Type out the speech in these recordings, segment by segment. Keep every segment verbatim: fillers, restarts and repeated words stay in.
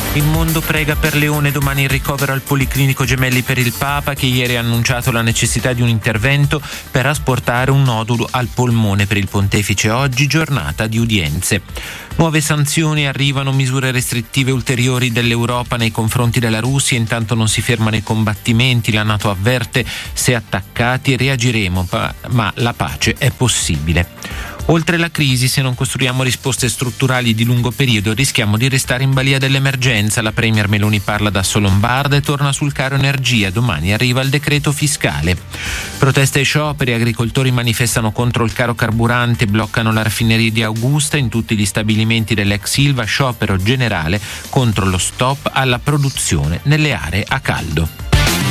Il mondo prega per Leone, domani il ricovero al Policlinico Gemelli per il Papa, che ieri ha annunciato la necessità di un intervento per asportare un nodulo al polmone per il pontefice. Oggi giornata di udienze. Nuove sanzioni arrivano, misure restrittive ulteriori dell'Europa nei confronti della Russia. Intanto non si fermano i combattimenti, la NATO avverte: se attaccati reagiremo, ma la pace è possibile. Oltre la crisi, se non costruiamo risposte strutturali di lungo periodo, rischiamo di restare in balia dell'emergenza. La premier Meloni parla da Lombarda e torna sul caro energia. Domani arriva il decreto fiscale. Proteste e scioperi, agricoltori manifestano contro il caro carburante, bloccano la raffineria di Augusta. In tutti gli stabilimenti dell'ex Ilva, sciopero generale contro lo stop alla produzione nelle aree a caldo.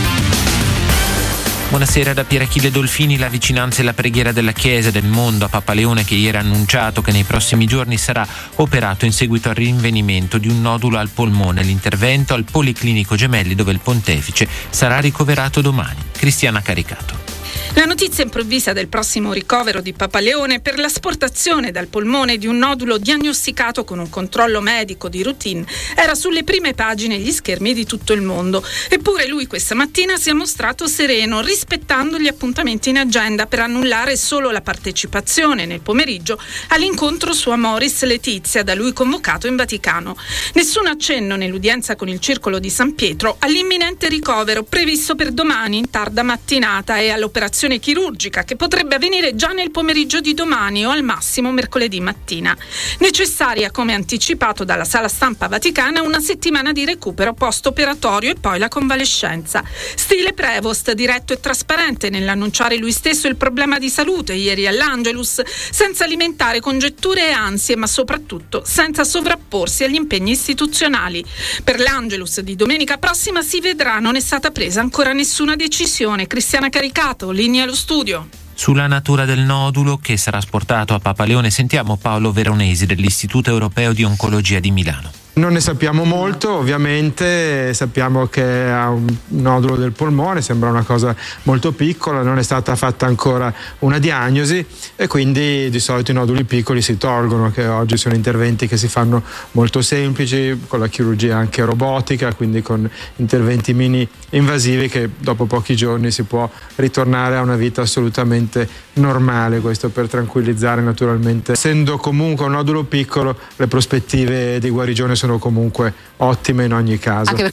Buonasera da Pier Achille Dolfini. La vicinanza e la preghiera della Chiesa del Mondo a Papa Leone, che ieri ha annunciato che nei prossimi giorni sarà operato in seguito al rinvenimento di un nodulo al polmone. L'intervento al Policlinico Gemelli, dove il pontefice sarà ricoverato domani. Cristiana Caricato. La notizia improvvisa del prossimo ricovero di Papa Leone per l'asportazione dal polmone di un nodulo diagnosticato con un controllo medico di routine era sulle prime pagine e gli schermi di tutto il mondo. Eppure lui questa mattina si è mostrato sereno, rispettando gli appuntamenti in agenda per annullare solo la partecipazione nel pomeriggio all'incontro su Amoris Laetitia, da lui convocato in Vaticano. Nessun accenno nell'udienza con il Circolo di San Pietro all'imminente ricovero previsto per domani in tarda mattinata e all'operazione chirurgica che potrebbe avvenire già nel pomeriggio di domani o al massimo mercoledì mattina. Necessaria, come anticipato dalla sala stampa vaticana, una settimana di recupero post-operatorio e poi la convalescenza. Stile Prevost, diretto e trasparente nell'annunciare lui stesso il problema di salute ieri all'Angelus, senza alimentare congetture e ansie, ma soprattutto senza sovrapporsi agli impegni istituzionali. Per l'Angelus di domenica prossima si vedrà, non è stata presa ancora nessuna decisione. Cristiana Caricato, linea allo studio. Sulla natura del nodulo che sarà asportato a Papa Leone sentiamo Paolo Veronesi dell'Istituto Europeo di Oncologia di Milano. Non ne sappiamo molto, ovviamente sappiamo che ha un nodulo del polmone, sembra una cosa molto piccola, non è stata fatta ancora una diagnosi e quindi di solito i noduli piccoli si tolgono, che oggi sono interventi che si fanno molto semplici, con la chirurgia anche robotica, quindi con interventi mini invasivi che dopo pochi giorni si può ritornare a una vita assolutamente normale. Questo per tranquillizzare naturalmente. Essendo comunque un nodulo piccolo, le prospettive di guarigione sono comunque ottime in ogni caso. Anche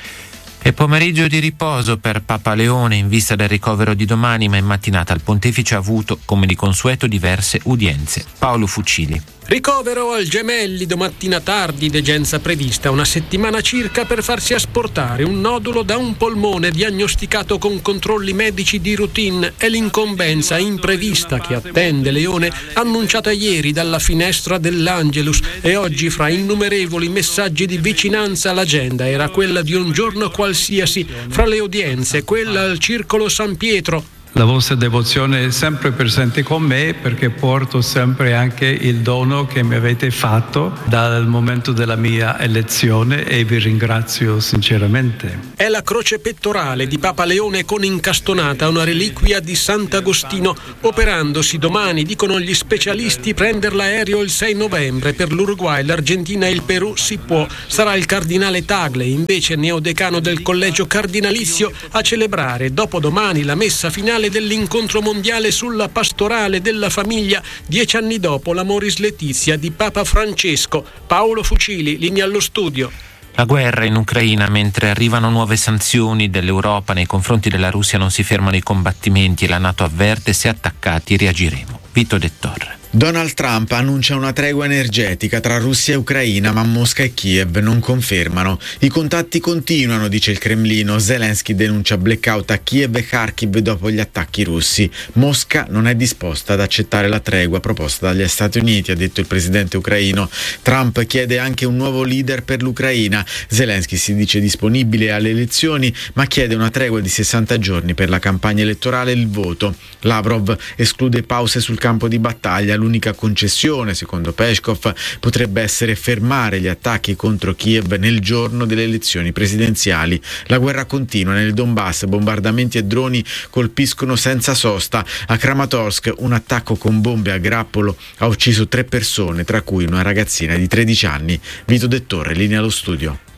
E pomeriggio di riposo per Papa Leone in vista del ricovero di domani, ma in mattinata il pontefice ha avuto, come di consueto, diverse udienze. Paolo Fucili. Ricovero al Gemelli domattina tardi, degenza prevista una settimana circa per farsi asportare un nodulo da un polmone diagnosticato con controlli medici di routine e l'incombenza imprevista che attende Leone, annunciata ieri dalla finestra dell'Angelus, e oggi fra innumerevoli messaggi di vicinanza l'agenda era quella di un giorno qualsiasi, fra le udienze quella al Circolo San Pietro. La vostra devozione è sempre presente con me perché porto sempre anche il dono che mi avete fatto dal momento della mia elezione e vi ringrazio sinceramente. È la croce pettorale di Papa Leone con incastonata una reliquia di Sant'Agostino. Operandosi domani, dicono gli specialisti, prendere l'aereo il sei novembre per l'Uruguay, l'Argentina e il Perù si può. Sarà il cardinale Tagle, invece neodecano del collegio cardinalizio, a celebrare dopodomani la messa finale dell'incontro mondiale sulla pastorale della famiglia, dieci anni dopo l'Amoris Laetitia di Papa Francesco. Paolo Fucili, linea allo studio. La guerra in Ucraina, mentre arrivano nuove sanzioni dell'Europa nei confronti della Russia, non si fermano i combattimenti e la NATO avverte: se attaccati reagiremo. Vito De Torre. Donald Trump annuncia una tregua energetica tra Russia e Ucraina, ma Mosca e Kiev non confermano. I contatti continuano, dice il Cremlino. Zelensky denuncia blackout a Kiev e Kharkiv dopo gli attacchi russi. Mosca non è disposta ad accettare la tregua proposta dagli Stati Uniti, ha detto il presidente ucraino. Trump chiede anche un nuovo leader per l'Ucraina. Zelensky si dice disponibile alle elezioni, ma chiede una tregua di sessanta giorni per la campagna elettorale e il voto. Lavrov esclude pause sul campo di battaglia. L'unica concessione, secondo Peskov, potrebbe essere fermare gli attacchi contro Kiev nel giorno delle elezioni presidenziali. La guerra continua nel Donbass, bombardamenti e droni colpiscono senza sosta. A Kramatorsk un attacco con bombe a grappolo ha ucciso tre persone, tra cui una ragazzina di tredici anni. Vito De Torre, linea allo studio.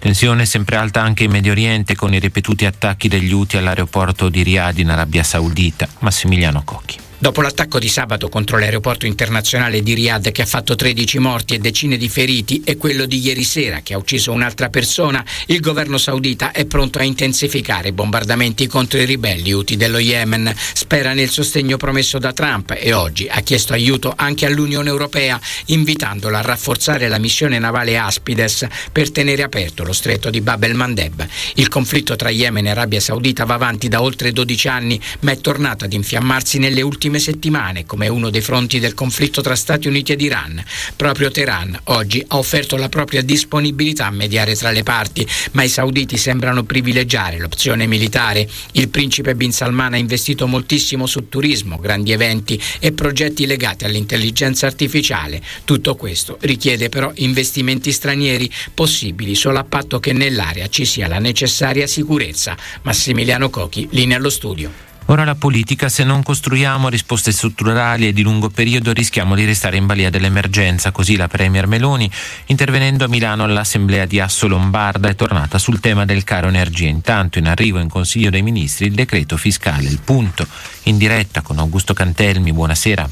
Tensione sempre alta anche in Medio Oriente con i ripetuti attacchi degli Houthi all'aeroporto di Riyadh in Arabia Saudita. Massimiliano Cocchi. Dopo l'attacco di sabato contro l'aeroporto internazionale di Riyadh, che ha fatto tredici morti e decine di feriti, e quello di ieri sera, che ha ucciso un'altra persona, il governo saudita è pronto a intensificare i bombardamenti contro i ribelli Houthi dello Yemen. Spera nel sostegno promesso da Trump e oggi ha chiesto aiuto anche all'Unione Europea, invitandola a rafforzare la missione navale Aspides per tenere aperto lo stretto di Bab el-Mandeb. Il conflitto tra Yemen e Arabia Saudita va avanti da oltre dodici anni, ma è tornato ad infiammarsi nelle ultime settimane come uno dei fronti del conflitto tra Stati Uniti ed Iran. Proprio Teheran oggi ha offerto la propria disponibilità a mediare tra le parti, ma i sauditi sembrano privilegiare l'opzione militare. Il principe Bin Salman ha investito moltissimo su turismo, grandi eventi e progetti legati all'intelligenza artificiale. Tutto questo richiede però investimenti stranieri, possibili solo a patto che nell'area ci sia la necessaria sicurezza. Massimiliano Cocchi, linea allo studio. Ora la politica: se non costruiamo risposte strutturali e di lungo periodo rischiamo di restare in balia dell'emergenza. Così la Premier Meloni, intervenendo a Milano all'assemblea di Assolombarda, è tornata sul tema del caro energia. Intanto in arrivo in Consiglio dei Ministri il decreto fiscale. Il punto in diretta con Augusto Cantelmi. Buonasera.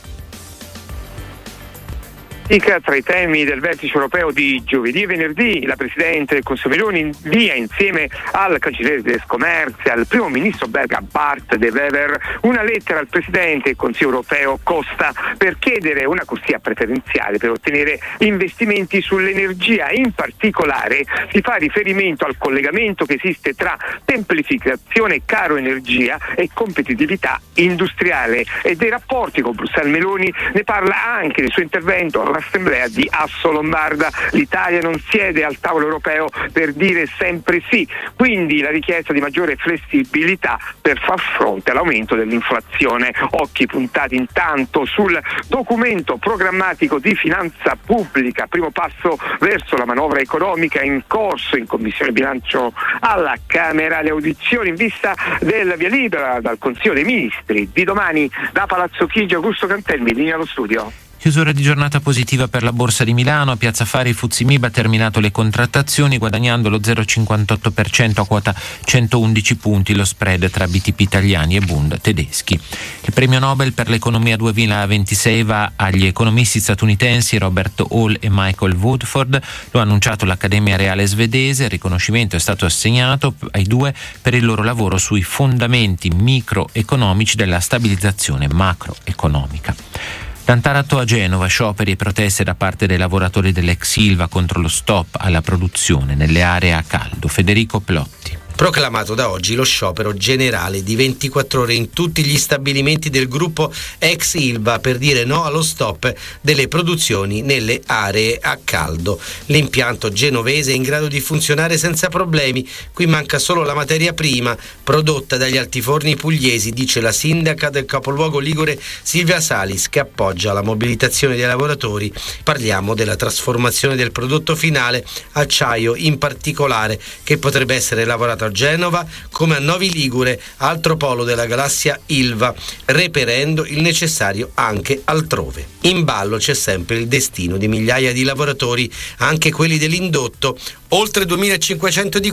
Tra i temi del vertice europeo di giovedì e venerdì, la Presidente del Consiglio Meloni invia insieme al cancelliere tedesco Merz e al primo ministro belga Bart de Wever una lettera al Presidente del Consiglio europeo Costa per chiedere una corsia preferenziale per ottenere investimenti sull'energia. In particolare si fa riferimento al collegamento che esiste tra semplificazione caro energia e competitività industriale e dei rapporti con Bruxelles. Meloni ne parla anche nel suo intervento all'assemblea di Assolombarda. L'Italia non siede al tavolo europeo per dire sempre sì, quindi la richiesta di maggiore flessibilità per far fronte all'aumento dell'inflazione. Occhi puntati intanto sul documento programmatico di finanza pubblica, primo passo verso la manovra economica in corso in Commissione Bilancio alla Camera. Le audizioni in vista del via libera dal Consiglio dei Ministri di domani. Da Palazzo Chigi, Augusto Cantelmi, linea allo studio. Chiusura di giornata positiva per la Borsa di Milano. A Piazza Affari F T S E M I B ha terminato le contrattazioni guadagnando lo zero virgola cinquantotto per cento a quota centoundici punti, lo spread tra B T P italiani e Bund tedeschi. Il premio Nobel per l'economia duemilaventisei va agli economisti statunitensi Robert Hall e Michael Woodford. Lo ha annunciato l'Accademia Reale svedese. Il riconoscimento è stato assegnato ai due per il loro lavoro sui fondamenti microeconomici della stabilizzazione macroeconomica. Da Taranto a Genova, scioperi e proteste da parte dei lavoratori dell'ex Ilva contro lo stop alla produzione nelle aree a caldo. Federico Plotti. Proclamato da oggi lo sciopero generale di ventiquattro ore in tutti gli stabilimenti del gruppo ex Ilva per dire no allo stop delle produzioni nelle aree a caldo. L'impianto genovese è in grado di funzionare senza problemi, qui manca solo la materia prima prodotta dagli altiforni pugliesi, dice la sindaca del capoluogo ligure Silvia Salis, che appoggia la mobilitazione dei lavoratori. Parliamo della trasformazione del prodotto finale, acciaio in particolare, che potrebbe essere lavorato a Genova come a Novi Ligure, altro polo della galassia Ilva, reperendo il necessario anche altrove. In ballo c'è sempre il destino di migliaia di lavoratori, anche quelli dell'indotto, oltre duemilacinquecento di